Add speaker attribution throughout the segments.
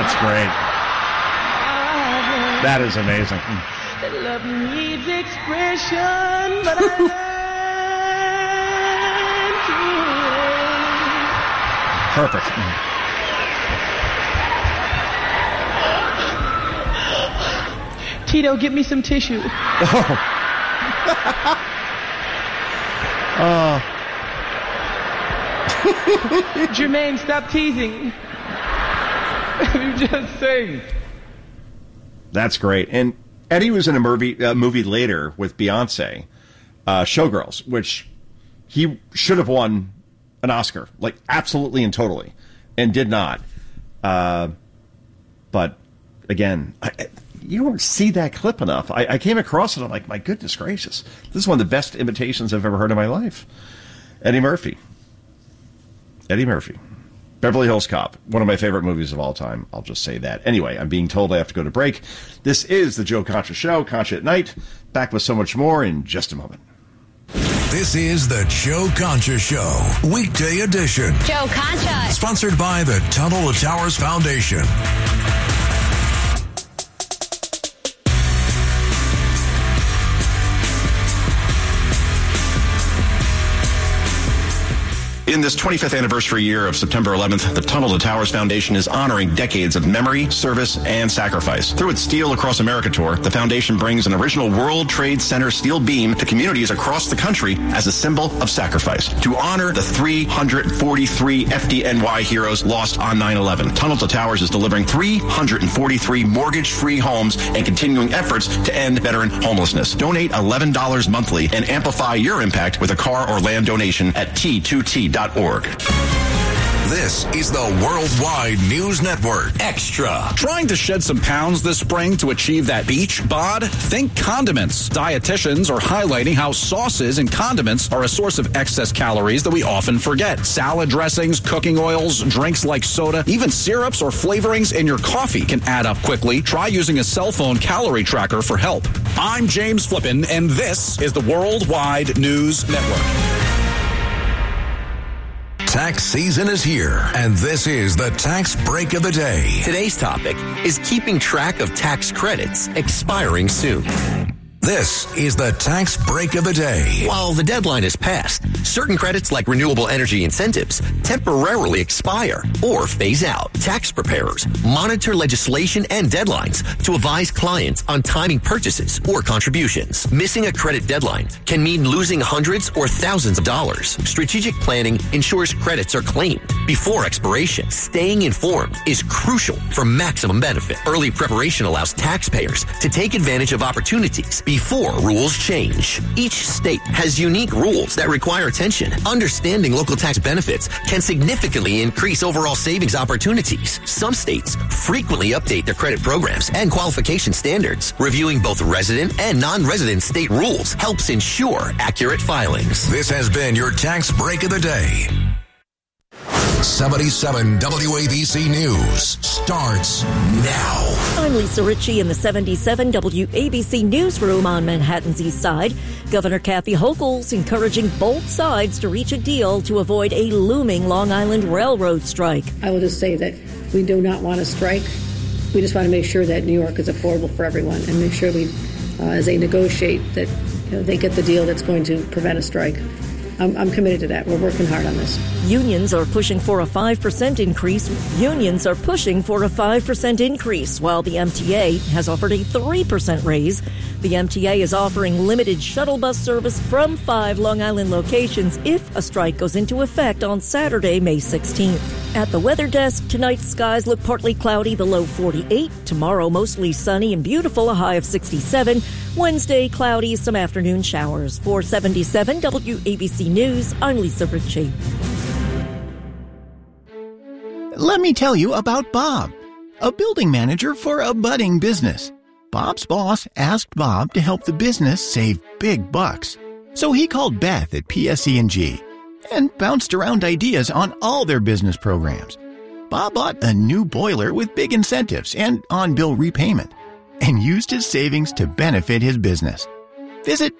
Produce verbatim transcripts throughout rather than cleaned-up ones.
Speaker 1: That's great. That is amazing.
Speaker 2: Love needs expression, but I learned to.
Speaker 1: Perfect.
Speaker 2: Tito, get me some tissue.
Speaker 1: Oh. uh.
Speaker 2: Jermaine, stop teasing. You just sing.
Speaker 1: That's great. And Eddie was in a movie, uh, movie later with Beyonce, uh, Showgirls, which he should have won an Oscar, like absolutely and totally, and did not. Uh, but again, I, you don't see that clip enough. I, I came across it. I'm like, my goodness gracious, this is one of the best imitations I've ever heard in my life. Eddie Murphy. Eddie Murphy. Beverly Hills Cop, one of my favorite movies of all time. I'll just say that. Anyway, I'm being told I have to go to break. This is the Joe Concha Show, Concha at Night. Back with so much more in just a moment.
Speaker 3: This is the Joe Concha Show, weekday edition.
Speaker 4: Joe Concha.
Speaker 3: Sponsored by the Tunnel to Towers Foundation.
Speaker 5: In this twenty-fifth anniversary year of September eleventh, the Tunnel to Towers Foundation is honoring decades of memory, service, and sacrifice. Through its Steel Across America tour, the foundation brings an original World Trade Center steel beam to communities across the country as a symbol of sacrifice. To honor the three hundred forty-three F D N Y heroes lost on nine eleven, Tunnel to Towers is delivering three hundred forty-three mortgage-free homes and continuing efforts to end veteran homelessness. Donate eleven dollars monthly and amplify your impact with a car or land donation at T two T dot org.
Speaker 3: This is the Worldwide News Network.
Speaker 6: Extra. Trying to shed some pounds this spring to achieve that beach bod? Think condiments. Dietitians are highlighting how sauces and condiments are a source of excess calories that we often forget. Salad dressings, cooking oils, drinks like soda, even syrups or flavorings in your coffee can add up quickly. Try using a cell phone calorie tracker for help. I'm James Flippin, and this is the Worldwide News Network.
Speaker 3: Tax season is here, and this is the Tax Break of the Day.
Speaker 7: Today's topic is keeping track of tax credits expiring soon.
Speaker 3: This is the Tax Break of the Day.
Speaker 7: While the deadline is passed, certain credits like renewable energy incentives temporarily expire or phase out. Tax preparers monitor legislation and deadlines to advise clients on timing purchases or contributions. Missing a credit deadline can mean losing hundreds or thousands of dollars. Strategic planning ensures credits are claimed before expiration. Staying informed is crucial for maximum benefit. Early preparation allows taxpayers to take advantage of opportunities before rules change. Each state has unique rules that require attention. Understanding local tax benefits can significantly increase overall savings opportunities. Some states frequently update their credit programs and qualification standards. Reviewing both resident and non-resident state rules helps ensure accurate filings.
Speaker 3: This has been your Tax Break of the Day. seventy-seven W A B C News starts now.
Speaker 8: I'm Lisa Ritchie in the seventy-seven W A B C newsroom on Manhattan's East Side. Governor Kathy Hochul's encouraging both sides to reach a deal to avoid a looming Long Island Railroad strike.
Speaker 9: I will just say that we do not want to strike. We just want to make sure that New York is affordable for everyone and make sure we, uh, as they negotiate, that you know, they get the deal that's going to prevent a strike. I'm, I'm committed to that. We're working hard on this.
Speaker 8: Unions are pushing for a five percent increase. Unions are pushing for a five percent increase, while the M T A has offered a three percent raise. The M T A is offering limited shuttle bus service from five Long Island locations if a strike goes into effect on Saturday, May sixteenth. At the weather desk, tonight skies look partly cloudy, the low forty-eight. Tomorrow, mostly sunny and beautiful, a high of sixty-seven. Wednesday, cloudy, some afternoon showers. For seventy-seven W A B C News, I'm Lisa Ritchie.
Speaker 10: Let me tell you about Bob, a building manager for a budding business. Bob's boss asked Bob to help the business save big bucks. So he called Beth at P S E and G and bounced around ideas on all their business programs. Bob bought a new boiler with big incentives and on-bill repayment and used his savings to benefit his business. Visit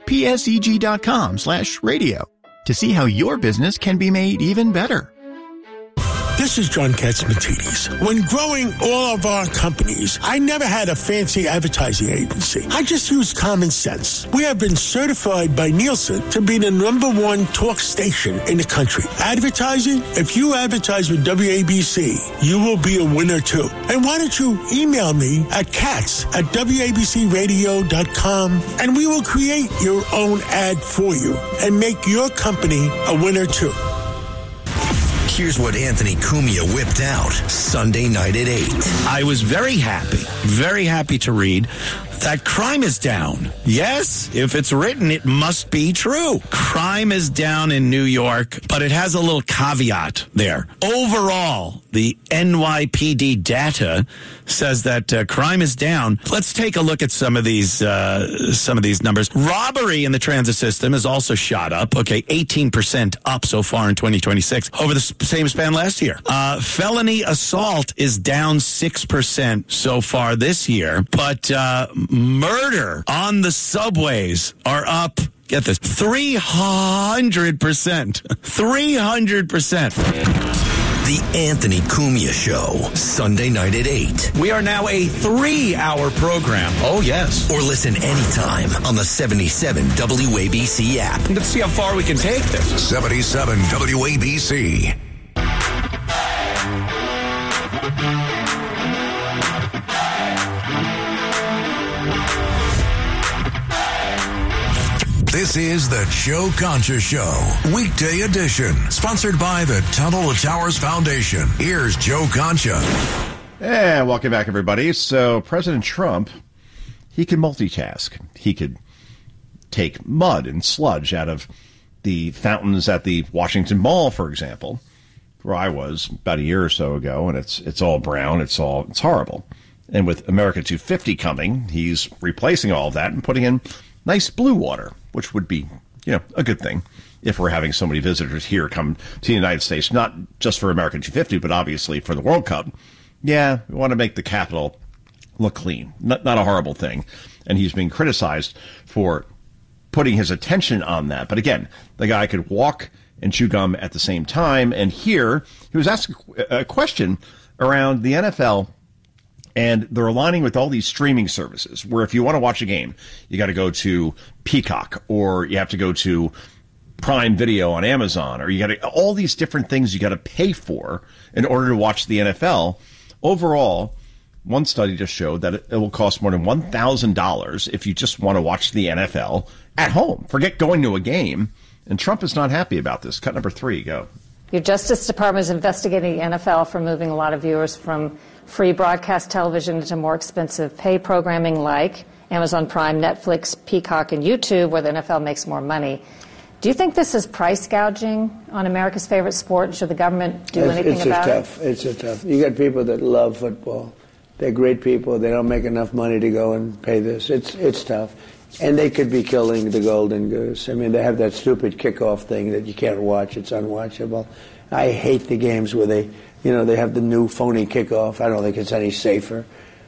Speaker 10: pseg.com slash radio to see how your business can be made even better.
Speaker 4: This is John Katzmatidis. When growing all of our companies, I never had a fancy advertising agency. I just used common sense. We have been certified by Nielsen to be the number one talk station in the country. Advertising? If you advertise with W A B C, you will be a winner too. And why don't you email me at cats at W A B C radio dot com and we will create your own ad for you and make your company a winner too.
Speaker 7: Here's what Anthony Cumia whipped out Sunday night at eight.
Speaker 6: I was very happy, very happy to read that crime is down. Yes, if it's written, it must be true. Crime is down in New York, but it has a little caveat there. Overall, the N Y P D data says that uh, crime is down. Let's take a look at some of these uh, some of these numbers. Robbery in the transit system has also shot up. Okay, eighteen percent up so far in twenty twenty-six over the same span last year. Uh, felony assault is down six percent so far this year, but uh, murder on the subways are up, get this, three hundred percent. three hundred percent.
Speaker 7: The Anthony Cumia Show, Sunday night at eight.
Speaker 6: We are now a three-hour program. Oh, yes.
Speaker 7: Or listen anytime on the seventy-seven W A B C app.
Speaker 6: Let's see how far we can take this.
Speaker 3: seventy-seven W A B C. This is the Joe Concha Show, weekday edition, sponsored by the Tunnel to Towers Foundation. Here's Joe Concha.
Speaker 1: And welcome back, everybody. So President Trump, he can multitask. He could take mud and sludge out of the fountains at the Washington Mall, for example, where I was about a year or so ago, and it's it's all brown. It's all it's horrible. And with America two fifty coming, he's replacing all of that and putting in nice blue water, which would be, you know, a good thing if we're having so many visitors here come to the United States, not just for America two fifty, but obviously for the World Cup. Yeah, we want to make the Capitol look clean. Not, not a horrible thing. And he's being criticized for putting his attention on that. But again, the guy could walk and chew gum at the same time. And here, he was asked a question around the N F L. And they're aligning with all these streaming services where if you want to watch a game, you got to go to Peacock or you have to go to Prime Video on Amazon, or you got to all these different things you got to pay for in order to watch the N F L. Overall, one study just showed that it, it will cost more than one thousand dollars if you just want to watch the N F L at home. Forget going to a game. And Trump is not happy about this. Cut number three, go.
Speaker 11: Your Justice Department is investigating the N F L for moving a lot of viewers from free broadcast television into more expensive pay programming like Amazon Prime, Netflix, Peacock, and YouTube, where the N F L makes more money. Do you think this is price gouging on America's favorite sport? Should the government do
Speaker 12: it's,
Speaker 11: anything
Speaker 12: it's
Speaker 11: about
Speaker 12: a tough,
Speaker 11: it?
Speaker 12: It's a tough. You got people that love football. They're great people. They don't make enough money to go and pay this. It's it's tough. And they could be killing the golden goose. I mean, they have that stupid kickoff thing that you can't watch. It's unwatchable. I hate the games where they, you know, they have the new phony kickoff. I don't think it's any safer.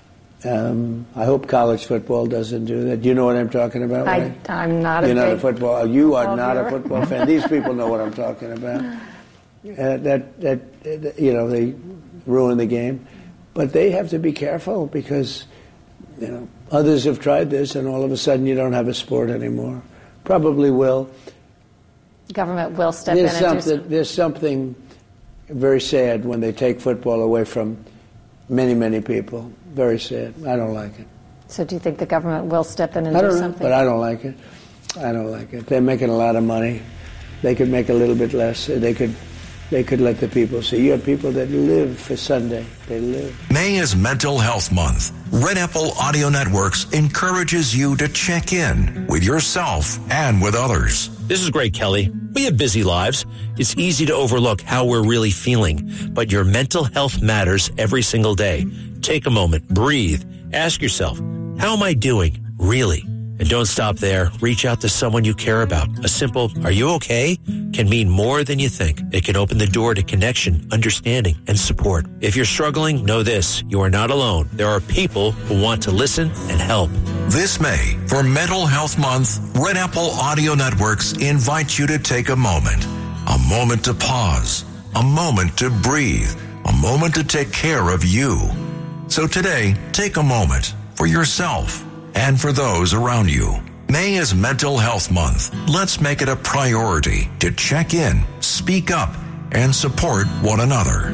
Speaker 12: Um, I hope college football doesn't do that. You know what I'm talking about,
Speaker 11: I,
Speaker 12: right?
Speaker 11: I'm not a
Speaker 12: You're not
Speaker 11: big
Speaker 12: a football. You are not
Speaker 11: viewer.
Speaker 12: a football fan. These people know what I'm talking about. Uh, that that that you know, they ruin the game, but they have to be careful because, you know, others have tried this, and all of a sudden you don't have a sport anymore. Probably will.
Speaker 11: Government will step
Speaker 12: There's
Speaker 11: in and
Speaker 12: something.
Speaker 11: do
Speaker 12: There's something very sad when they take football away from many, many people. Very sad. I don't like it.
Speaker 11: So do you think the government will step in and
Speaker 12: I
Speaker 11: do
Speaker 12: don't know,
Speaker 11: something?
Speaker 12: but I don't like it. I don't like it. They're making a lot of money. They could make a little bit less. They could, they could let the people see. You have people that live for Sunday. They live.
Speaker 3: May is Mental Health Month. Red Apple Audio Networks encourages you to check in with yourself and with others.
Speaker 13: This is Greg Kelly. We have busy lives. It's easy to overlook how we're really feeling, but your mental health matters every single day. Take a moment, breathe, ask yourself, how am I doing, really? And don't stop there. Reach out to someone you care about. A simple, are you okay? Can mean more than you think. It can open the door to connection, understanding, and support. If you're struggling, know this. You are not alone. There are people who want to listen and help.
Speaker 3: This May, for Mental Health Month, Red Apple Audio Networks invite you to take a moment. A moment to pause. A moment to breathe. a moment to take care of you. So today, take a moment for yourself and for those around you. May is Mental Health Month. Let's make it a priority to check in, speak up, and support one another.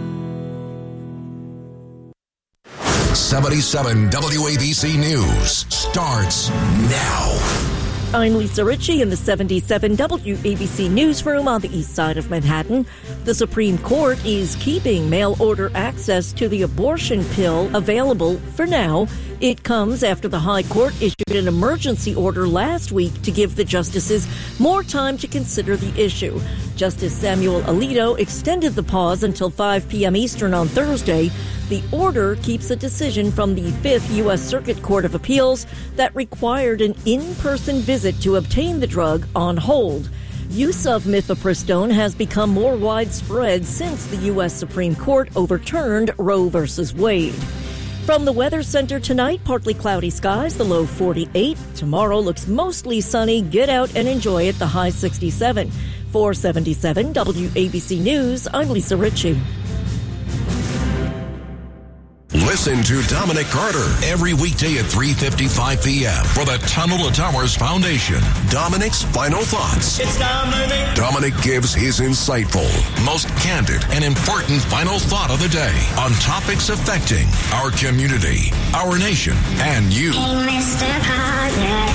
Speaker 3: seventy-seven W A B C News starts now.
Speaker 8: I'm Lisa Ritchie in the seventy-seven W A B C newsroom on the east side of Manhattan. The Supreme Court is keeping mail-order access to the abortion pill available for now. It comes after the High Court issued an emergency order last week to give the justices more time to consider the issue. Justice Samuel Alito extended the pause until five p.m. Eastern on Thursday. The order keeps a decision from the Fifth U S. Circuit Court of Appeals that required an in-person visit to obtain the drug on hold. Use of mifepristone has become more widespread since the U S. Supreme Court overturned Roe versus Wade. From the Weather Center tonight, partly cloudy skies, the low forty-eight. Tomorrow looks mostly sunny. Get out and enjoy it, the high sixty-seven. For seventy-seven W A B C News, I'm Lisa Ritchie.
Speaker 3: Listen to Dominic Carter every weekday at three fifty-five p.m. for the Tunnel to Towers Foundation. Dominic's Final Thoughts. It's Dominic. Dominic gives his insightful, most candid, and important final thought of the day on topics affecting our community, our nation, and you. Hey, Mister Carter.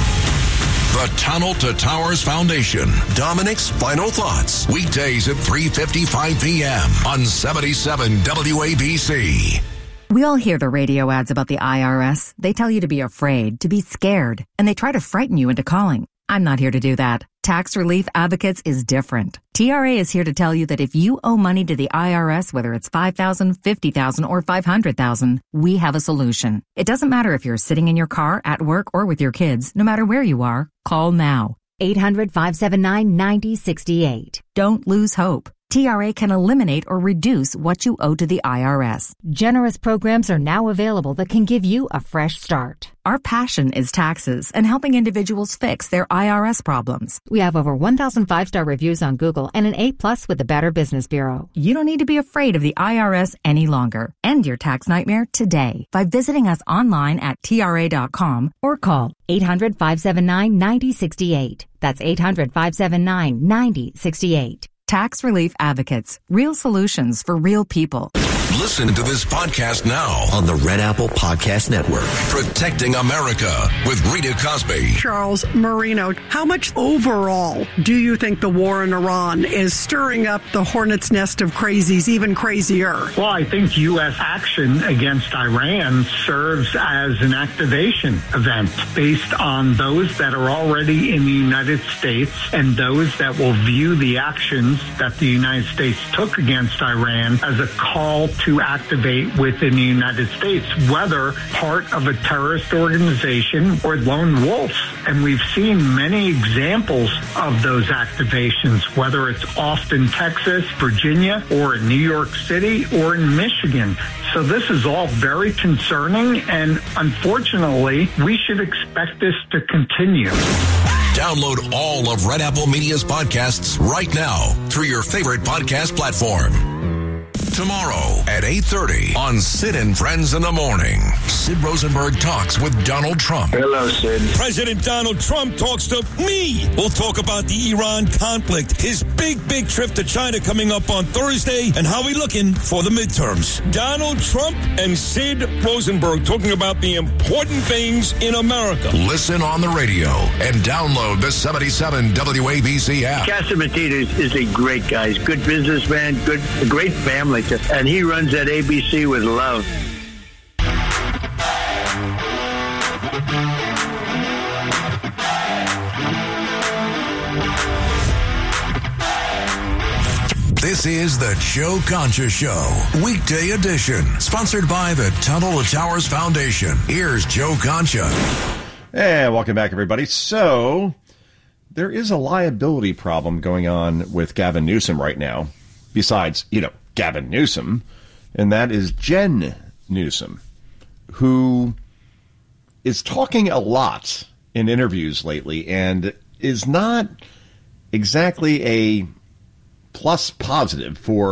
Speaker 3: The Tunnel to Towers Foundation. Dominic's Final Thoughts. Weekdays at three fifty-five p.m. on seventy-seven W A B C.
Speaker 14: We all hear the radio ads about the I R S. They tell you to be afraid, to be scared, and they try to frighten you into calling. I'm not here to do that. Tax Relief Advocates is different. T R A is here to tell you that if you owe money to the I R S, whether it's five thousand dollars, fifty thousand dollars, or five hundred thousand dollars, we have a solution. It doesn't matter if you're sitting in your car, at work, or with your kids. No matter where you are, call now. eight hundred, five seven nine, nine zero six eight. Don't lose hope. T R A can eliminate or reduce what you owe to the I R S.
Speaker 15: Generous programs are now available that can give you a fresh start.
Speaker 14: Our passion is taxes and helping individuals fix their I R S problems.
Speaker 15: We have over one thousand five-star reviews on Google and an A plus with the Better Business Bureau.
Speaker 14: You don't need to be afraid of the I R S any longer. End your tax nightmare today by visiting us online at T R A dot com
Speaker 15: or call eight hundred, five seven nine, nine zero six eight. That's eight hundred, five seven nine, nine zero six eight.
Speaker 14: Tax Relief Advocates. Real solutions for real people.
Speaker 3: Listen to this podcast now
Speaker 7: on the Red Apple Podcast Network.
Speaker 3: Protecting America with Rita Cosby.
Speaker 16: Charles Marino, how much overall do you think the war in Iran is stirring up the hornet's nest of crazies even crazier?
Speaker 17: Well, I think U S action against Iran serves as an activation event based on those that are already in the United States and those that will view the actions that the United States took against Iran as a call to activate within the United States, whether part of a terrorist organization or lone wolves. And we've seen many examples of those activations, whether it's Austin, Texas, Virginia, or in New York City, or in Michigan. So this is all very concerning, and unfortunately, we should expect this to continue.
Speaker 3: Download all of Red Apple Media's podcasts right now through your favorite podcast platform. Tomorrow at eight thirty on Sid and Friends in the Morning, Sid Rosenberg talks with Donald Trump.
Speaker 18: Hello, Sid.
Speaker 19: President Donald Trump talks to me. We'll talk about the Iran conflict, his big, big trip to China coming up on Thursday, and how we looking for the midterms. Donald Trump and Sid Rosenberg talking about the important things in America.
Speaker 3: Listen on the radio and download the seventy-seven W A B C app.
Speaker 18: Catsimatidis is a great guy. He's a good businessman, good, a great family. And he runs that A B C with love.
Speaker 3: This is the Joe Concha Show, weekday edition, sponsored by the Tunnel to Towers Foundation. Here's Joe Concha.
Speaker 1: Hey, welcome back, everybody. So, there is a liability problem going on with Gavin Newsom right now, besides, you know, Gavin Newsom, and that is Jen Newsom, who is talking a lot in interviews lately and is not exactly a plus positive for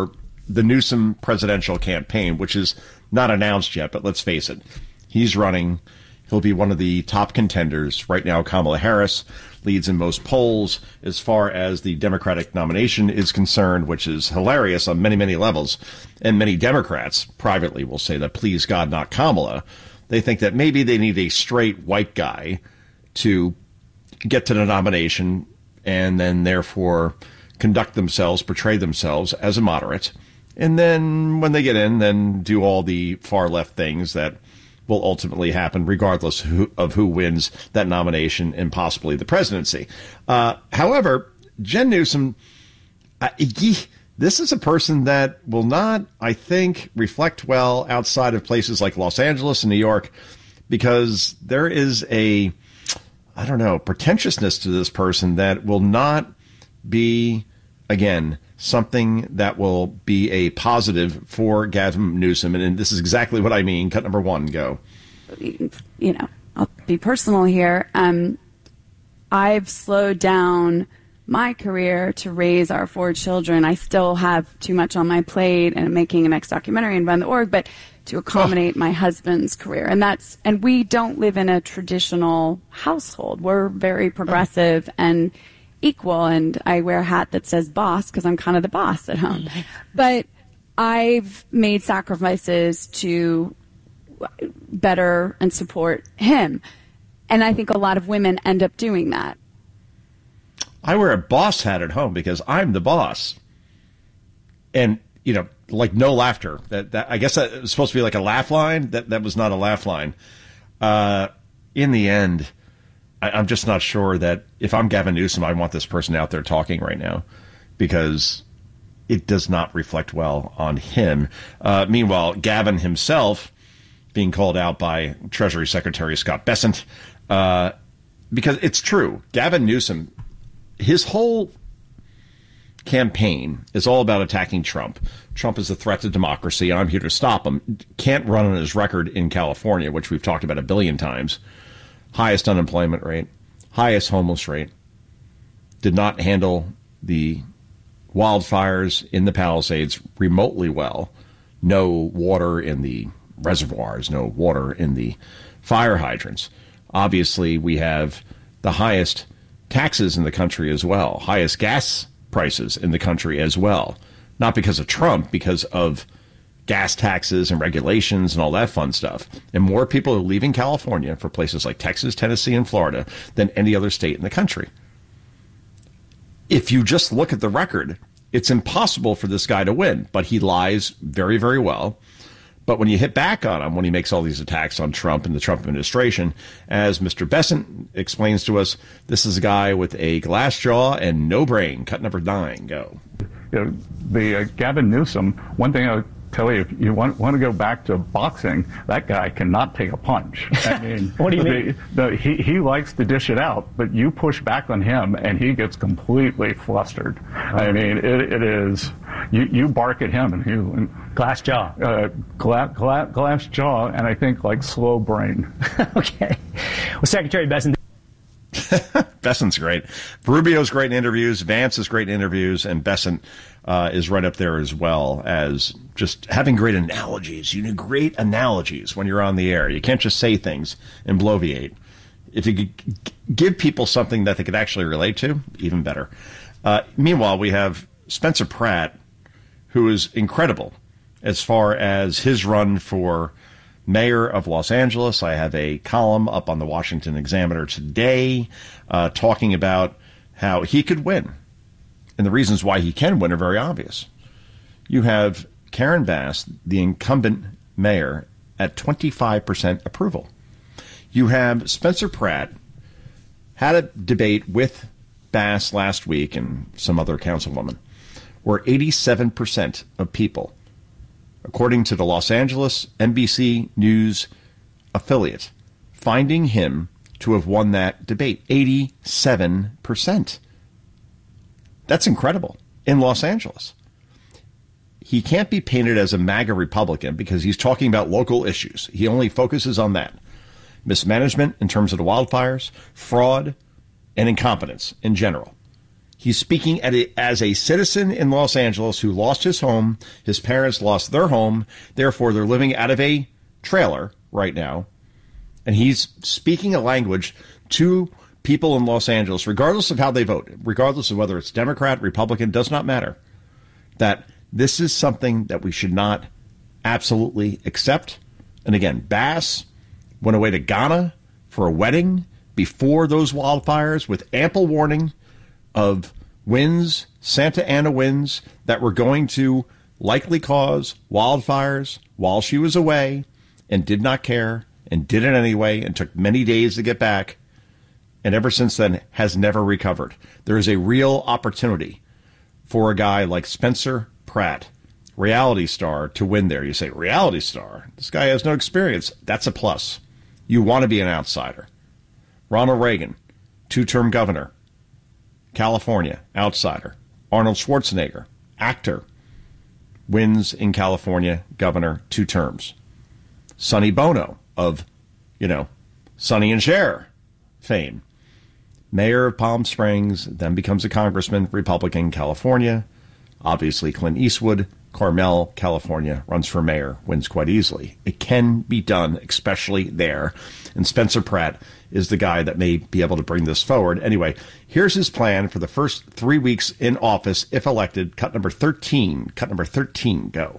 Speaker 1: the Newsom presidential campaign, which is not announced yet, but let's face it, he's running. He'll be one of the top contenders. Right now, Kamala Harris leads in most polls as far as the Democratic nomination is concerned, which is hilarious on many, many levels. And many Democrats privately will say that, please God, not Kamala. They think that maybe they need a straight white guy to get to the nomination and then therefore conduct themselves, portray themselves as a moderate. And then when they get in, then do all the far left things that will ultimately happen regardless who, of who wins that nomination and possibly the presidency. Uh, however, Jen Newsom, uh, this is a person that will not, I think, reflect well outside of places like Los Angeles and New York, because there is a, I don't know, pretentiousness to this person that will not be, again, something that will be a positive for Gavin Newsom. And, and this is exactly what I mean. Cut number one, go.
Speaker 20: You know, I'll be personal here. Um, I've slowed down my career to raise our four children. I still have too much on my plate and I'm making a next documentary and run the org, but to accommodate oh. my husband's career. And that's, and we don't live in a traditional household. We're very progressive oh. and equal, and I wear a hat that says boss because I'm kind of the boss at home. But I've made sacrifices to better and support him. And I think a lot of women end up doing that.
Speaker 1: I wear a boss hat at home because I'm the boss. And, you know, like no laughter. That, that I guess that was supposed to be like a laugh line. That, that was not a laugh line. Uh, in the end, I'm just not sure that if I'm Gavin Newsom, I want this person out there talking right now, because it does not reflect well on him. Uh, meanwhile, Gavin himself being called out by Treasury Secretary Scott Bessent, uh, because it's true. Gavin Newsom, his whole campaign is all about attacking Trump. Trump is a threat to democracy. I'm here to stop him. Can't run on his record in California, which we've talked about a billion times. Highest unemployment rate, highest homeless rate, did not handle the wildfires in the Palisades remotely well. No water in the reservoirs, no water in the fire hydrants. Obviously, we have the highest taxes in the country as well, highest gas prices in the country as well. Not because of Trump, because of gas taxes and regulations and all that fun stuff. And more people are leaving California for places like Texas, Tennessee, and Florida than any other state in the country. If you just look at the record, it's impossible for this guy to win, but he lies very, very well. But when you hit back on him, when he makes all these attacks on Trump and the Trump administration, as Mister Bessent explains to us, this is a guy with a glass jaw and no brain. Cut number nine, go.
Speaker 21: You know, the uh, Gavin Newsom, one thing I would tell you, if you want, want to go back to boxing, that guy cannot take a punch. I mean,
Speaker 22: what do you mean?
Speaker 21: The, the, he, he likes to dish it out, but you push back on him and he gets completely flustered. Oh. I mean, it, it is, you, you bark at him and he...
Speaker 22: Glass jaw.
Speaker 21: Uh, gla- gla- glass jaw, and I think like slow brain.
Speaker 22: Okay. Well, Secretary Bessent...
Speaker 1: Bessent's great. Rubio's great in interviews. Vance is great in interviews. And Bessent uh, is right up there as well as just having great analogies. You need great analogies when you're on the air. You can't just say things and bloviate. If you could g- give people something that they could actually relate to, even better. Uh, meanwhile, we have Spencer Pratt, who is incredible as far as his run for mayor of Los Angeles. I have a column up on the Washington Examiner today uh, talking about how he could win. And the reasons why he can win are very obvious. You have Karen Bass, the incumbent mayor, at twenty-five percent approval. You have Spencer Pratt, had a debate with Bass last week and some other councilwoman, where eighty-seven percent of people, according to the Los Angeles N B C News affiliate, finding him to have won that debate. eighty-seven percent. That's incredible in Los Angeles. He can't be painted as a MAGA Republican because he's talking about local issues. He only focuses on that. Mismanagement in terms of the wildfires, fraud, and incompetence in general. He's speaking at a, as a citizen in Los Angeles who lost his home. His parents lost their home. Therefore, they're living out of a trailer right now. And he's speaking a language to people in Los Angeles, regardless of how they vote, regardless of whether it's Democrat, Republican, does not matter, that this is something that we should not absolutely accept. And again, Bass went away to Ghana for a wedding before those wildfires with ample warning of winds, Santa Ana winds, that were going to likely cause wildfires while she was away, and did not care and did it anyway and took many days to get back. And ever since then has never recovered. There is a real opportunity for a guy like Spencer Pratt, reality star, to win there. You say, reality star? This guy has no experience. That's a plus. You want to be an outsider. Ronald Reagan, two-term governor. California, outsider. Arnold Schwarzenegger, actor, wins in California, governor, two terms. Sonny Bono of, you know, Sonny and Cher fame. Mayor of Palm Springs, then becomes a congressman, Republican, California. Obviously, Clint Eastwood, Carmel, California, runs for mayor, wins quite easily. It can be done, especially there. And Spencer Pratt is the guy that may be able to bring this forward. Anyway, here's his plan for the first three weeks in office, if elected. Cut number thirteen. Cut number thirteen, go.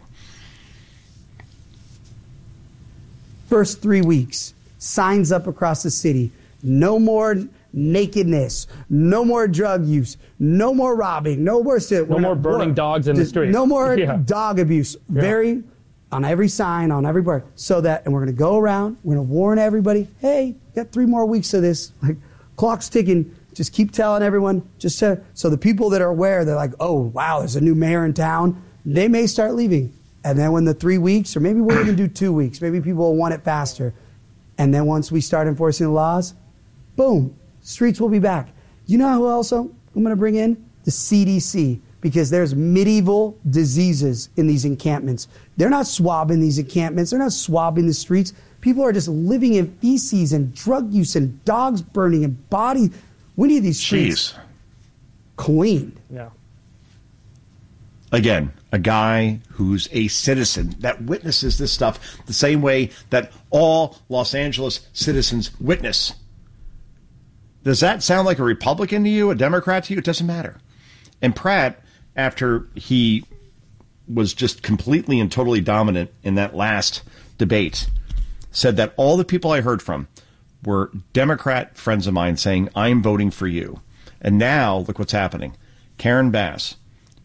Speaker 2: First three weeks, signs up across the city. No more nakedness, no more drug use, no more robbing, no more
Speaker 22: no more not, burning what, dogs in the street,
Speaker 2: no more
Speaker 22: yeah.
Speaker 2: dog abuse. Yeah. Very on every sign, on every word, so that, and we're going to go around, we're going to warn everybody, hey, got three more weeks of this, like clock's ticking. Just keep telling everyone, just to, so the people that are aware, they're like, oh wow, there's a new mayor in town. They may start leaving, and then when the three weeks, or maybe we'll even do two weeks, maybe people will want it faster, and then once we start enforcing the laws, boom. Streets will be back. You know who else I'm going to bring in? The C D C, because there's medieval diseases in these encampments. They're not swabbing these encampments. They're not swabbing the streets. People are just living in feces and drug use and dogs burning and body. We need these streets Jeez. cleaned.
Speaker 22: Yeah.
Speaker 1: Again, a guy who's a citizen that witnesses this stuff the same way that all Los Angeles citizens witness. Does that sound like a Republican to you, a Democrat to you? It doesn't matter. And Pratt, after he was just completely and totally dominant in that last debate, said that all the people I heard from were Democrat friends of mine saying, I'm voting for you. And now, look what's happening. Karen Bass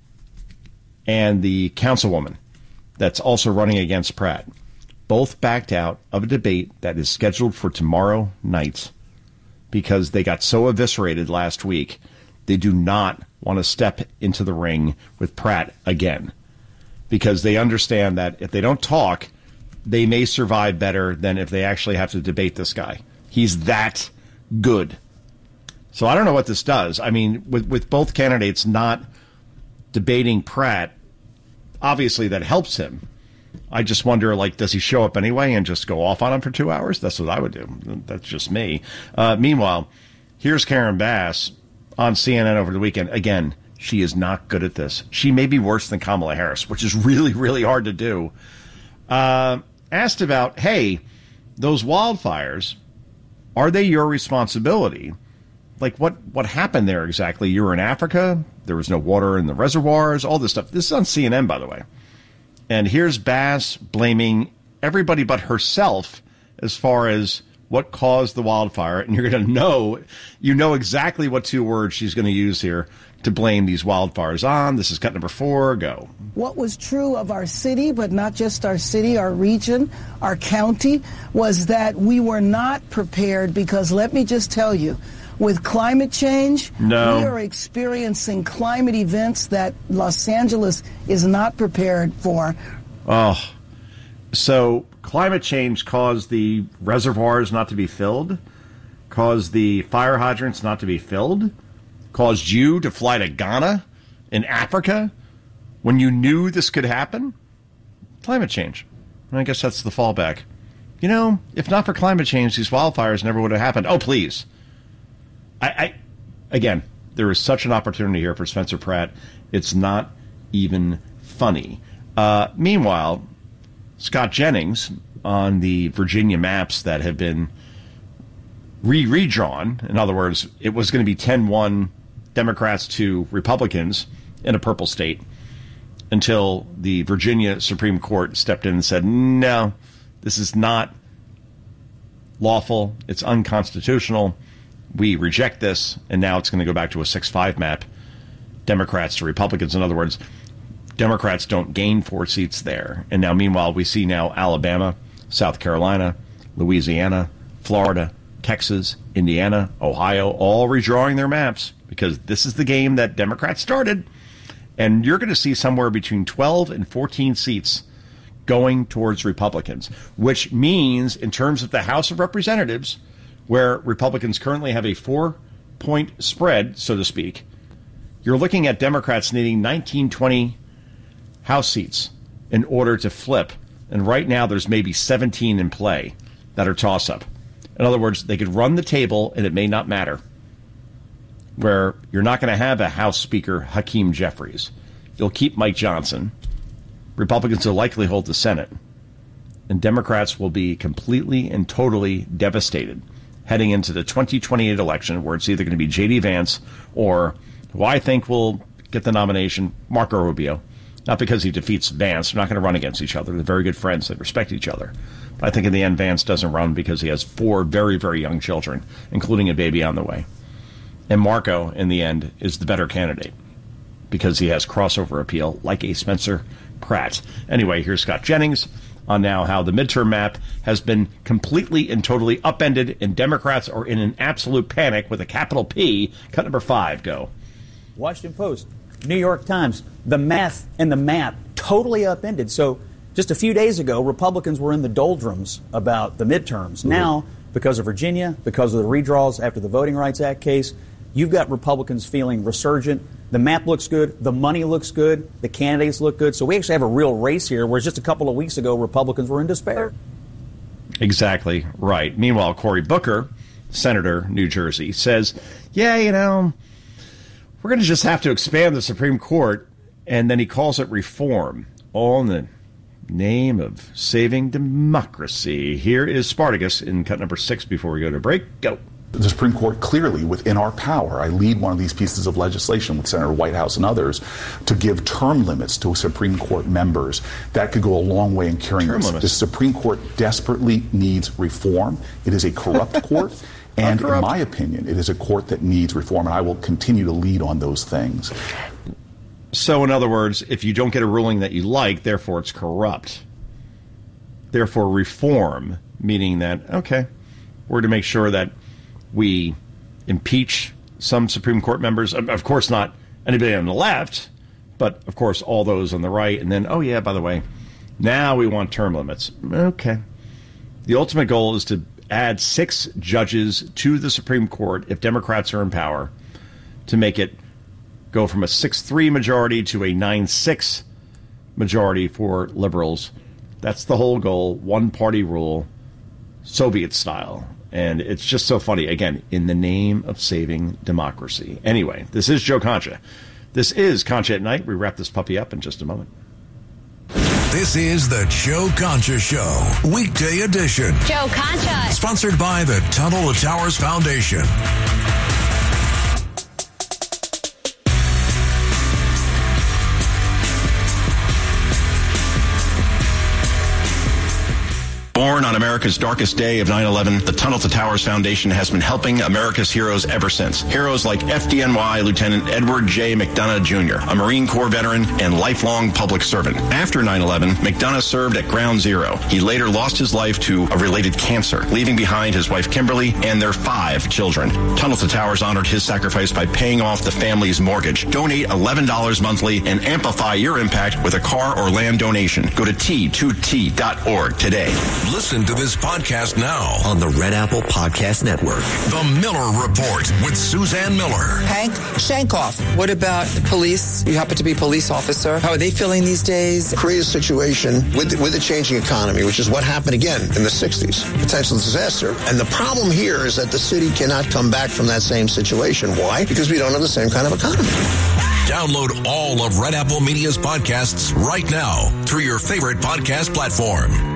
Speaker 1: and the councilwoman that's also running against Pratt both backed out of a debate that is scheduled for tomorrow night, because they got so eviscerated last week, they do not want to step into the ring with Pratt again, because they understand that if they don't talk, they may survive better than if they actually have to debate this guy. He's that good. So I don't know what this does. I mean, with, with both candidates not debating Pratt, obviously that helps him. I just wonder, like, does he show up anyway and just go off on him for two hours? That's what I would do. That's just me. Uh, meanwhile, here's Karen Bass on C N N over the weekend. Again, she is not good at this. She may be worse than Kamala Harris, which is really, really hard to do. Uh, asked about, hey, those wildfires, are they your responsibility? Like, what, what happened there exactly? You were in Africa. There was no water in the reservoirs, all this stuff. This is on C N N, by the way. And here's Bass blaming everybody but herself as far as what caused the wildfire. And you're going to know, you know exactly what two words she's going to use here to blame these wildfires on. This is cut number four. Go.
Speaker 5: What was true of our city, but not just our city, our region, our county, was that we were not prepared, because let me just tell you, with climate change,
Speaker 1: no.
Speaker 5: we are experiencing climate events that Los Angeles is not prepared for.
Speaker 1: Oh, so climate change caused the reservoirs not to be filled, caused the fire hydrants not to be filled, caused you to fly to Ghana in Africa when you knew this could happen? Climate change. I guess that's the fallback. You know, if not for climate change, these wildfires never would have happened. Oh, please. I, I again, There is such an opportunity here for Spencer Pratt. It's not even funny. Uh, meanwhile, Scott Jennings on the Virginia maps that have been re-redrawn, in other words, it was going to be ten one Democrats to Republicans in a purple state until the Virginia Supreme Court stepped in and said, no, this is not lawful. It's unconstitutional. We reject this. And now it's going to go back to a six five map, Democrats to Republicans. In other words, Democrats don't gain four seats there. And now, meanwhile, we see now Alabama, South Carolina, Louisiana, Florida, Texas, Indiana, Ohio, all redrawing their maps because this is the game that Democrats started. And you're going to see somewhere between twelve and fourteen seats going towards Republicans, which means in terms of the House of Representatives, where Republicans currently have a four-point spread, so to speak, you're looking at Democrats needing nineteen, twenty House seats in order to flip. And right now there's maybe seventeen in play that are toss-up. In other words, they could run the table and it may not matter. Where you're not going to have a House Speaker, Hakeem Jeffries. You'll keep Mike Johnson. Republicans will likely hold the Senate. And Democrats will be completely and totally devastated heading into the twenty twenty-eight election, where it's either going to be J D Vance or, who I think will get the nomination, Marco Rubio. Not because he defeats Vance. They're not going to run against each other. They're very good friends. They respect each other. But I think in the end, Vance doesn't run because he has four very, very young children, including a baby on the way. And Marco, in the end, is the better candidate because he has crossover appeal like a Spencer Pratt. Anyway, here's Scott Jennings on now how the midterm map has been completely and totally upended, and Democrats are in an absolute panic with a capital P. Cut number five, go.
Speaker 9: Washington Post, New York Times, the math and the map totally upended. So just a few days ago, Republicans were in the doldrums about the midterms. Mm-hmm. Now, because of Virginia, because of the redraws after the Voting Rights Act case, you've got Republicans feeling resurgent. The map looks good. The money looks good. The candidates look good. So we actually have a real race here, whereas just a couple of weeks ago, Republicans were in despair.
Speaker 1: Exactly right. Meanwhile, Cory Booker, Senator, New Jersey, says, yeah, you know, we're going to just have to expand the Supreme Court. And then he calls it reform, all in the name of saving democracy. Here is Spartacus in cut number six before we go to break. Go.
Speaker 10: The Supreme Court clearly within our power. I lead one of these pieces of legislation with Senator Whitehouse and others to give term limits to Supreme Court members. That could go a long way in curing this. The Supreme Court desperately needs reform. It is a corrupt court. And in my opinion, it is a court that needs reform, and I will continue to lead on those things.
Speaker 1: So, in other words, if you don't get a ruling that you like, therefore it's corrupt. Therefore, reform, meaning that, okay, we're to make sure that we impeach some Supreme Court members. Of course, not anybody on the left, but, of course, all those on the right. And then, oh, yeah, by the way, now we want term limits. Okay. The ultimate goal is to add six judges to the Supreme Court if Democrats are in power to make it go from a six three majority to a nine six majority for liberals. That's the whole goal. One-party rule, Soviet style. And it's just so funny, again, in the name of saving democracy. Anyway, this is Joe Concha. This is Concha at Night. We wrap this puppy up in just a moment.
Speaker 3: This is the Joe Concha Show, weekday edition.
Speaker 23: Joe Concha.
Speaker 3: Sponsored by the Tunnel to Towers Foundation.
Speaker 1: Born on America's darkest day of nine eleven, the Tunnel to Towers Foundation has been helping America's heroes ever since. Heroes like F D N Y Lieutenant Edward J. McDonough Junior, a Marine Corps veteran and lifelong public servant. After nine eleven, McDonough served at Ground Zero. He later lost his life to a related cancer, leaving behind his wife Kimberly and their five children. Tunnel to Towers honored his sacrifice by paying off the family's mortgage. Donate eleven dollars monthly and amplify your impact with a car or land donation. Go to T two T dot org today.
Speaker 3: Listen to this podcast now
Speaker 7: on the Red Apple Podcast Network.
Speaker 3: The Miller Report with Suzanne Miller.
Speaker 4: Hank Shankoff, what about the police? You happen to be a police officer. How are they feeling these days?
Speaker 6: Create a situation with, with a changing economy, which is what happened again in the sixties. Potential disaster. And the problem here is that the city cannot come back from that same situation. Why? Because we don't have the same kind of economy.
Speaker 3: Download all of Red Apple Media's podcasts right now through your favorite podcast platform.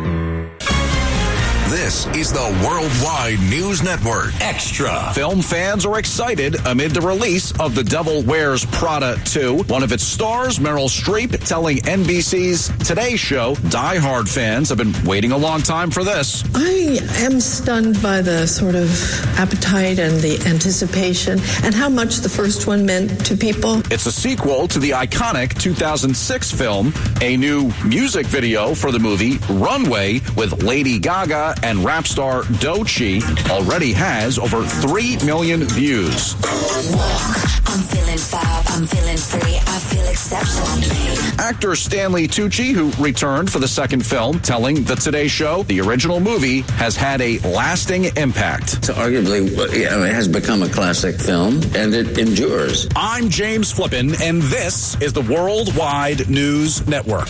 Speaker 3: This is the Worldwide News Network.
Speaker 23: Extra. Film fans are excited amid the release of The Devil Wears Prada two. One of its stars, Meryl Streep, telling N B C's Today Show, Die Hard fans have been waiting a long time for this.
Speaker 24: I am stunned by the sort of appetite and the anticipation and how much the first one meant to people.
Speaker 23: It's a sequel to the iconic two thousand six film, a new music video for the movie, Runway, with Lady Gaga and rap star Doechii, already has over three million views.
Speaker 25: I'm feeling fab, I'm feeling free, I feel exceptional.
Speaker 23: Actor Stanley Tucci, who returned for the second film, telling the Today Show the original movie has had a lasting impact.
Speaker 26: So arguably, you know, it has become a classic film, and it endures.
Speaker 23: I'm James Flippin, and this is the Worldwide News Network.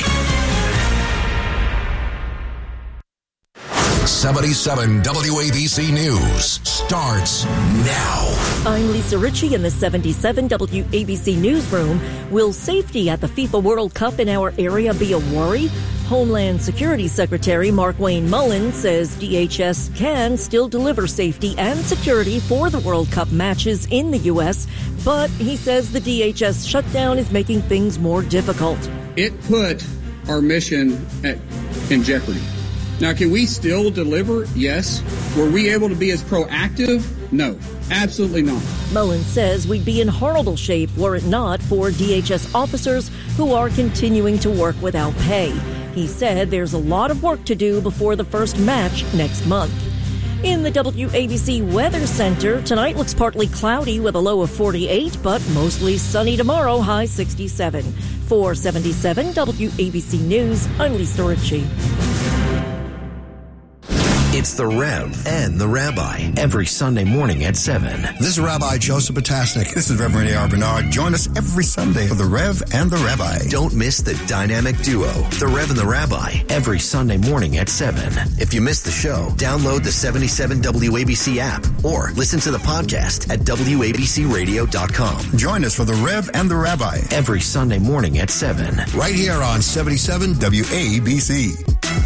Speaker 3: seventy-seven W A B C News starts now.
Speaker 8: I'm Lisa Ritchie in the seventy-seven W A B C Newsroom. Will safety at the FIFA World Cup in our area be a worry? Homeland Security Secretary Markwayne Mullin says D H S can still deliver safety and security for the World Cup matches in the U S, but he says the D H S shutdown is making things more difficult.
Speaker 27: It put our mission at, in jeopardy. Now, can we still deliver? Yes. Were we able to be as proactive? No, absolutely not.
Speaker 8: Mullin says we'd be in horrible shape were it not for D H S officers who are continuing to work without pay. He said there's a lot of work to do before the first match next month. In the W A B C Weather Center, tonight looks partly cloudy with a low of forty-eight, but mostly sunny tomorrow, high sixty-seven. For seventy-seven W A B C News, I'm Lisa Ritchie.
Speaker 7: It's the Rev and the Rabbi every Sunday morning at seven.
Speaker 28: This is Rabbi Joseph Potasnik. This is Reverend A R Bernard. Join us every Sunday for the Rev and the Rabbi.
Speaker 7: Don't miss the dynamic duo, the Rev and the Rabbi, every Sunday morning at seven. If you missed the show, download the seventy-seven W A B C app or listen to the podcast at W A B C radio dot com.
Speaker 28: Join us for the Rev and the Rabbi
Speaker 7: every Sunday morning at seven.
Speaker 28: Right here on seventy-seven W A B C.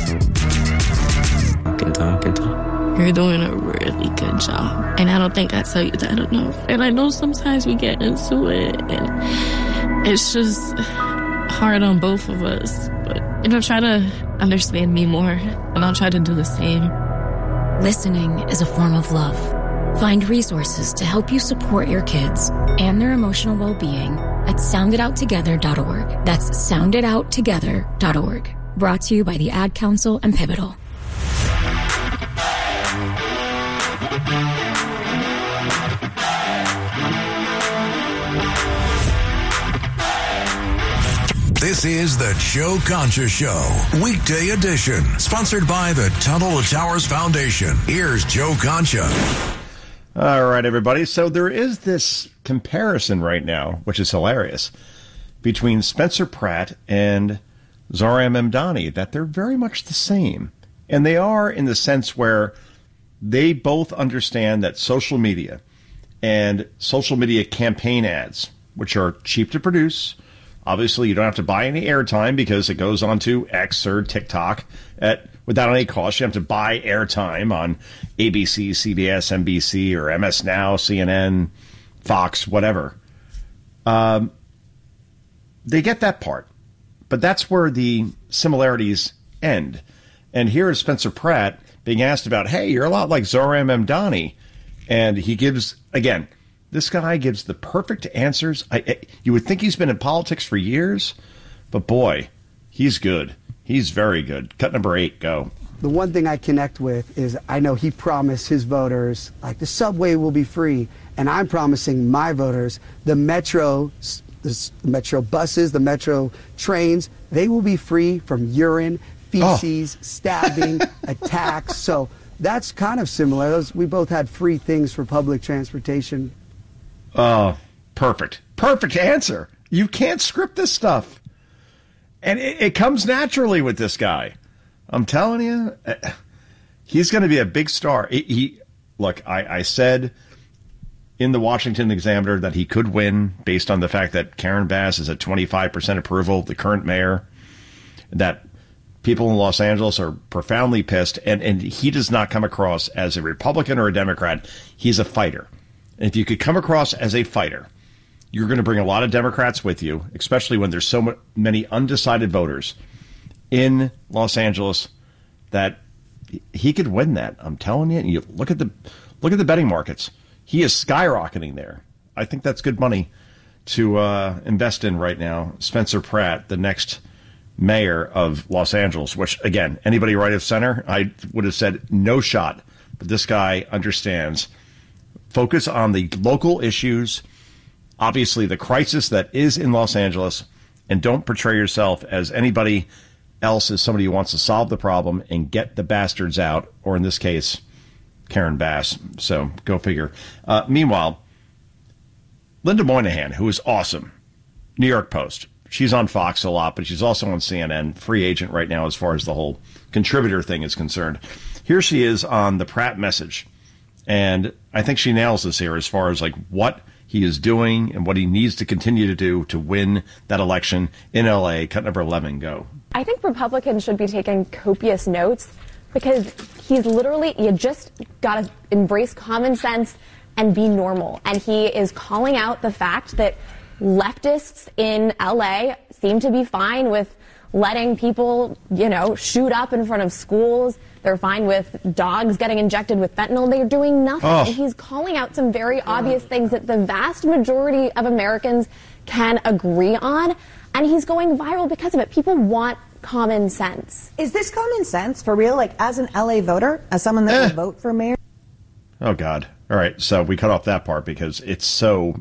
Speaker 29: You're doing a really good job. And I don't think I tell you that enough. And I know sometimes we get into it and it's just hard on both of us. But, you know, try to understand me more and I'll try to do the same.
Speaker 30: Listening is a form of love. Find resources to help you support your kids and their emotional well-being at sound it out together dot org. That's sound it out together dot org. Brought to you by the Ad Council and Pivotal.
Speaker 3: This is the Joe Concha Show, weekday edition, sponsored by the Tunnel to Towers Foundation. Here's Joe Concha.
Speaker 1: All right, everybody. So there is this comparison right now, which is hilarious, between Spencer Pratt and Zohran Mamdani, that they're very much the same. And they are in the sense where they both understand that social media and social media campaign ads, which are cheap to produce, obviously you don't have to buy any airtime because it goes onto X or TikTok at without any cost. You have to buy airtime on A B C, C B S, N B C, or M S Now, C N N, Fox, whatever. Um, they get that part. But that's where the similarities end. And here is Spencer Pratt being asked about, hey, you're a lot like Zohran Mamdani. And he gives, again, this guy gives the perfect answers. I, I, you would think he's been in politics for years, but boy, he's good. He's very good. Cut number eight, go.
Speaker 2: The one thing I connect with is I know he promised his voters, like, the subway will be free. And I'm promising my voters the metro, the metro buses, the metro trains, they will be free from urine, feces, oh. stabbing, attacks. So that's kind of similar. Those, we both had free things for public transportation.
Speaker 1: Oh, perfect. Perfect answer. You can't script this stuff. And it, it comes naturally with this guy. I'm telling you, he's going to be a big star. He, he Look, I, I said in the Washington Examiner that he could win based on the fact that Karen Bass is at twenty-five percent approval, the current mayor, that people in Los Angeles are profoundly pissed, and, and he does not come across as a Republican or a Democrat. He's a fighter. And if you could come across as a fighter, you're going to bring a lot of Democrats with you, especially when there's so many undecided voters in Los Angeles, that he could win that. I'm telling you. You look at the look at the betting markets. He is skyrocketing there. I think that's good money to uh, invest in right now. Spencer Pratt, the next mayor of Los Angeles, which, again, anybody right of center, I would have said no shot. But this guy understands. Focus on the local issues, obviously the crisis that is in Los Angeles, and don't portray yourself as anybody else as somebody who wants to solve the problem and get the bastards out, or in this case, Karen Bass. So go figure. Uh, meanwhile, Linda Moynihan, who is awesome, New York Post. She's on Fox a lot, but she's also on C N N, free agent right now as far as the whole contributor thing is concerned. Here she is on the Pratt message, and I think she nails this here as far as like what he is doing and what he needs to continue to do to win that election in L A. Cut number eleven, go.
Speaker 11: I think Republicans should be taking copious notes, because he's literally, you just got to embrace common sense and be normal. And he is calling out the fact that leftists in L A seem to be fine with letting people, you know, shoot up in front of schools. They're fine with dogs getting injected with fentanyl. They're doing nothing. Oh. And he's calling out some very obvious things that the vast majority of Americans can agree on. And he's going viral because of it. People want common sense.
Speaker 12: Is this common sense for real? Like, as an L A voter, as someone that eh. will vote for mayor?
Speaker 1: Oh, God. All right. So we cut off that part because it's so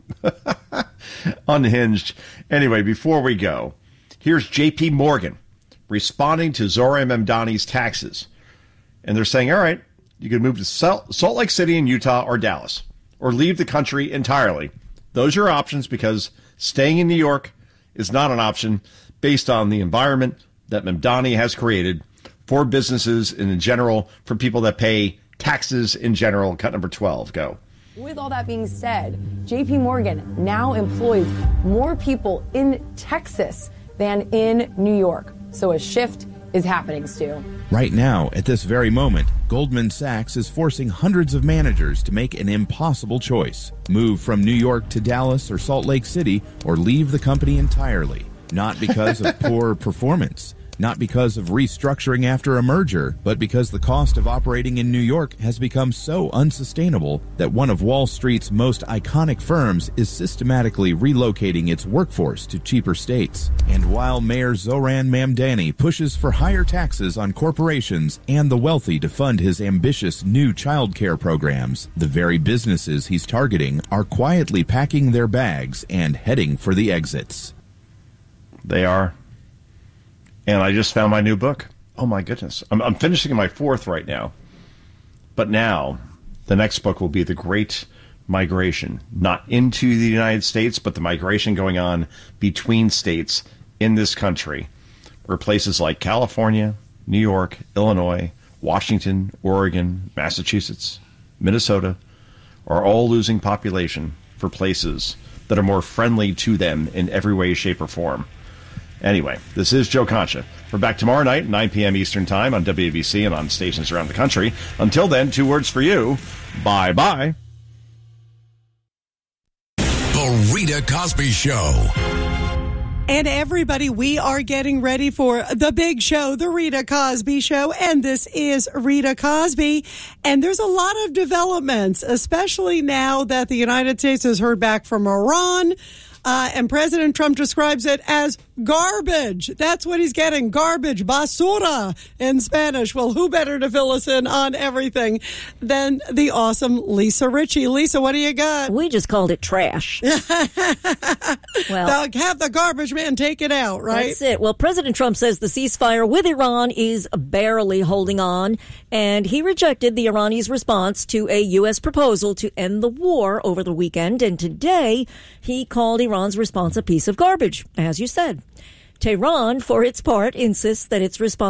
Speaker 1: unhinged. Anyway, before we go, here's J P Morgan responding to Zohran Mamdani's taxes. And they're saying, all right, you can move to Salt Lake City in Utah or Dallas, or leave the country entirely. Those are your options, because staying in New York is not an option based on the environment that Mamdani has created for businesses and in general, for people that pay taxes in general. Cut number twelve, go.
Speaker 13: With all that being said, J P Morgan now employs more people in Texas than in New York. So a shift is happening, Stu.
Speaker 14: Right now, at this very moment, Goldman Sachs is forcing hundreds of managers to make an impossible choice. Move from New York to Dallas or Salt Lake City, or leave the company entirely. Not because of poor performance, not because of restructuring after a merger, but because the cost of operating in New York has become so unsustainable that one of Wall Street's most iconic firms is systematically relocating its workforce to cheaper states. And while Mayor Zohran Mamdani pushes for higher taxes on corporations and the wealthy to fund his ambitious new child care programs, the very businesses he's targeting are quietly packing their bags and heading for the exits.
Speaker 1: They are. And I just found my new book. Oh, my goodness. I'm, I'm finishing my fourth right now. But now, the next book will be The Great Migration. Not into the United States, but the migration going on between states in this country, where places like California, New York, Illinois, Washington, Oregon, Massachusetts, Minnesota are all losing population for places that are more friendly to them in every way, shape, or form. Anyway, this is Joe Concha. We're back tomorrow night, nine p.m. Eastern Time on W A B C and on stations around the country. Until then, two words for you. Bye-bye.
Speaker 3: The Rita Cosby Show.
Speaker 15: And everybody, we are getting ready for the big show, the Rita Cosby Show. And this is Rita Cosby. And there's a lot of developments, especially now that the United States has heard back from Iran. Uh, and President Trump describes it as Garbage. That's what he's getting. Garbage. Basura in Spanish. Well, who better to fill us in on everything than the awesome Lisa Ritchie? Lisa, what do you got?
Speaker 8: We just called it trash. Well,
Speaker 15: have the garbage man take it out, right?
Speaker 8: That's it. Well, President Trump says the ceasefire with Iran is barely holding on, and he rejected the Iranians' response to a U S proposal to end the war over the weekend. And today, he called Iran's response a piece of garbage, as you said. Tehran, for its part, insists that its response